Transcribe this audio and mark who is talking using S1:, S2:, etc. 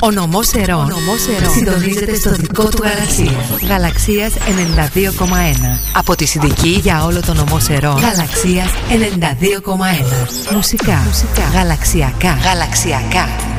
S1: Ο νομός Ερών συντονίζεται στο δικό του γαλαξία. Γαλαξίας 92,1. Από τη Συνδική για όλο το νομό Ερών. Γαλαξίας 92,1. Μουσικά. Γαλαξιακά.